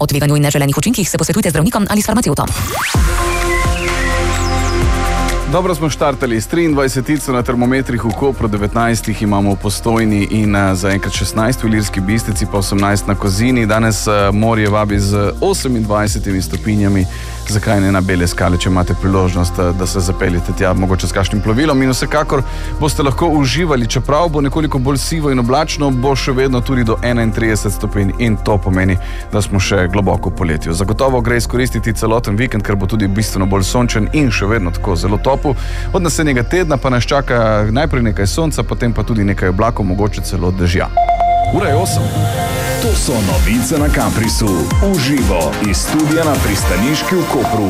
O tveganju in neželenih učinkih se posvetujte z zdravnikom ali s farmacevtom. Dobro smo štartali s 23 na termometrih, v Kopru 19 imamo v Postojni in zaenkrat 16 v Ilirski Bistrici, pa 18 na Kozini. Danes morje vabi z 28 stopinjami. Zakaj ne na Bele skale, če imate priložnost, da se zapeljete tja, mogoče s kakšnim plovilom, in vsekakor boste lahko uživali, čeprav bo nekoliko bolj sivo in oblačno, bo še vedno tudi do 31 stopinj in to pomeni, da smo še globoko v poletju. Zagotovo gre izkoristiti celoten vikend, ker bo tudi bistveno bolj sončen in še vedno tako zelo topel. Od naslednjega tedna pa nas čaka najprej nekaj sonca, potem pa tudi nekaj oblakov, mogoče celo dežja. Ura je 8. To so novice na Caprisu. Uživo iz studia na Pristaniški v Kopru.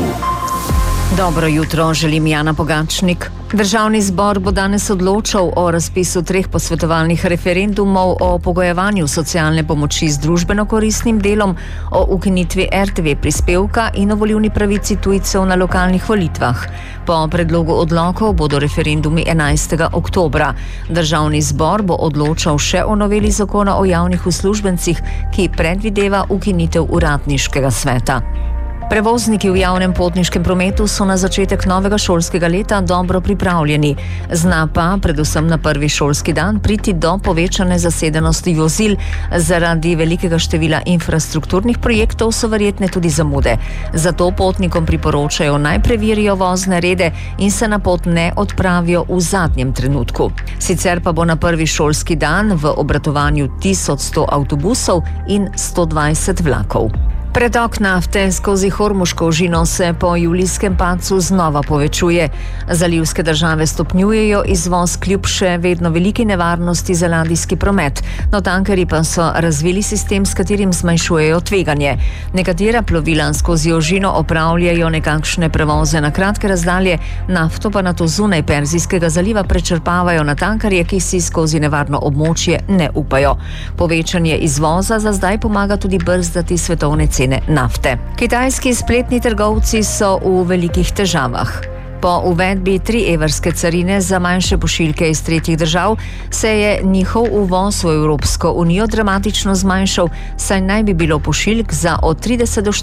Dobro jutro, želim Jana Pogačnik. Državni zbor bo danes odločal o razpisu 3 posvetovalnih referendumov o pogojevanju socialne pomoči z družbeno koristnim delom, o ukinitvi RTV prispevka in o volilni pravici tujcev na lokalnih volitvah. Po predlogu odlokov bodo referendumi 11. oktobra. Državni zbor bo odločal še o noveli zakona o javnih uslužbencih, ki predvideva ukinitev uradniškega sveta. Prevozniki v javnem potniškem prometu so na začetek novega šolskega leta dobro pripravljeni. Zna pa, predvsem na prvi šolski dan, priti do povečane zasedenosti vozil. Zaradi velikega števila infrastrukturnih projektov so verjetne tudi zamude. Zato potnikom priporočajo naj preverijo vozne rede in se na pot ne odpravijo v zadnjem trenutku. Sicer pa bo na prvi šolski dan v obratovanju 1100 avtobusov in 120 vlakov. Pretok nafte skozi Hormuško ožino se po julijskem padcu znova povečuje. Zalivske države stopnjujejo izvoz kljub še vedno veliki nevarnosti za ladijski promet, no tankerji pa so razvili sistem, s katerim zmanjšujejo tveganje. Nekatera plovila skozi ožino opravljajo nekakšne prevoze na kratke razdalje, nafto pa nato zunaj Perzijskega zaliva prečrpavajo na tankerje, ki si skozi nevarno območje ne upajo. Povečanje izvoza za zdaj pomaga tudi brzdati svetovne cene nafte. Kitajski spletni trgovci so v velikih težavah. Po uvedbi 3-evrske carine za manjše pošiljke iz tretjih držav se je njihov uvoz v Evropsko unijo dramatično zmanjšal, saj naj bi bilo pošiljk za od 30 do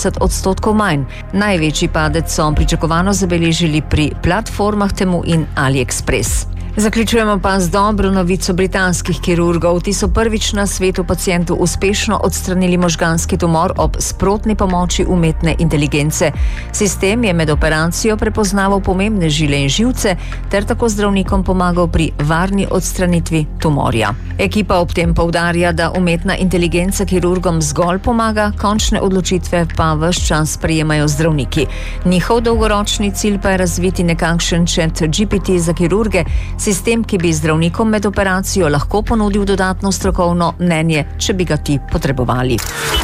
40% manj. Največji padec so pričakovano zabeležili pri platformah Temu in AliExpress. Zaključujemo pa z dobro novico britanskih kirurgov. Ti so prvič na svetu pacientu uspešno odstranili možganski tumor ob sprotni pomoči umetne inteligence. Sistem je med operacijo prepoznaval pomembne žile in živce ter tako zdravnikom pomagal pri varni odstranitvi tumorja. Ekipa ob tem poudarja, da umetna inteligenca kirurgom zgolj pomaga, končne odločitve pa ves čas sprejemajo zdravniki. Njihov dolgoročni cilj pa je razviti nekakšen ChatGPT za kirurge, sistem, ki bi zdravnikom med operacijo lahko ponudil dodatno strokovno mnenje, če bi ga ti potrebovali.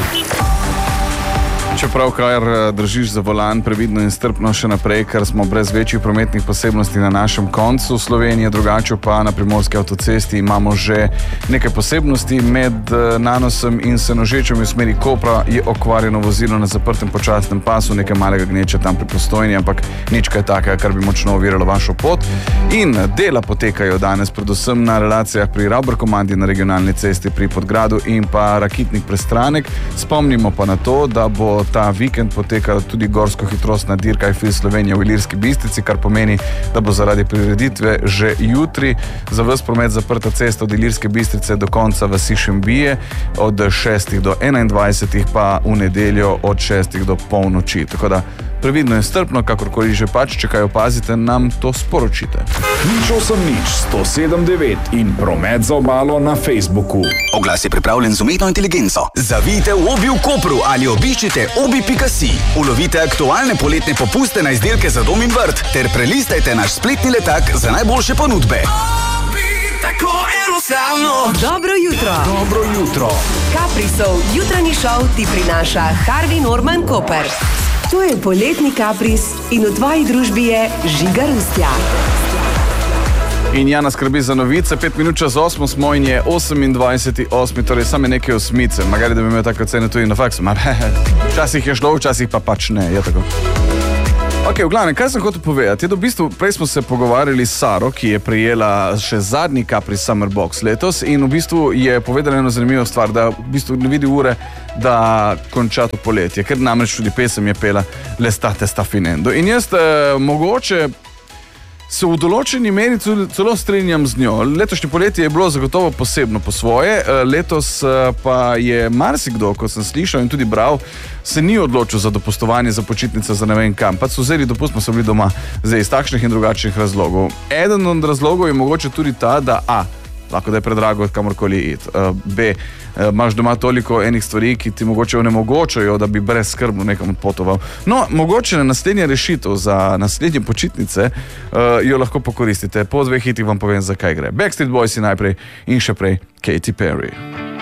Čeprav kar držiš za volan, previdno in strpno še naprej, ker smo brez večjih prometnih posebnosti na našem koncu Slovenije, drugače pa na primorski avtocesti imamo že nekaj posebnosti. Med Nanosom in Senožečem v smeri Kopra je okvarjeno vozilo na zaprtem počasnem pasu, nekaj malega gneča tam pri Postojni, ampak nič kaj takega, kar bi močno oviralo vašo pot. In dela potekajo danes predvsem na relacijah pri Ravbarkomandi na regionalni cesti pri Podgradu in pa Rakitnik Prestranek. Spomnimo pa na to, da bo ta vikend potekala tudi gorsko hitrostna dirka IFIL Slovenija v Ilirski Bistrici, kar pomeni, da bo zaradi prireditve že jutri za ves promet zaprta cesta od Ilirske Bistrice do konca vasi Šembije od 6 do 21, pa v nedeljo od 6 do polnoči. Tako da previdno in strpno, kakorkoli že pač, če kaj opazite, nam to sporočite. Nič 179 in promet za obalo na Facebooku. Oglas je pripravljen z umetno inteligenco. Zavijte v Obi v Kopru ali obiščite obi.si. Ulovite aktualne poletne popuste na izdelke za dom in vrt ter prelistajte naš spletni letak za najboljše ponudbe. Tako enostavno. Dobro jutro. Dobro jutro. Caprisov jutranji šov ti prinaša Harvey Norman Koper. To je poletni Capris in v tvoji družbi je Žiga Rustja. In Jana skrbi za novice, 5 minut čez 8 smo in je 28.8, torej same neke osmice. Magari, da bi imel tako cene tudi na faksu. Včasih je šlo, včasih pa pač ne, je tako. Ok, v glavnem, kaj sem hotel povedati, je, da v bistvu prej smo se pogovarjali s Saro, ki je prejela še zadnji Capri Summer Box letos in v bistvu je povedala eno zanimivo stvar, da v bistvu ne vidi ure, da konča to poletje, ker namreč tudi pesem je pela L'estate sta finendo. In jaz mogoče se v določeni meri celo strinjam z njo. Letošnje poletje je bilo zagotovo posebno po svoje, letos pa je marsikdo, ko sem slišal in tudi bral, se ni odločil za dopustovanje, za počitnice, za ne vem kam. Pa so vzeli dopust, pa so bili doma zdaj iz takšnih in drugačnih razlogov. Eden od razlogov je mogoče tudi ta, da lahko da je predrago kamorkoli iti. B, imaš doma toliko enih stvari, ki ti mogoče onemogočajo, da bi brezskrbno nekam odpotoval. No, mogoče na naslednja rešitev za naslednje počitnice jo lahko pokoristite. Po 2 hitih vam povem, zakaj gre. Backstreet Boys najprej in še prej Katy Perry.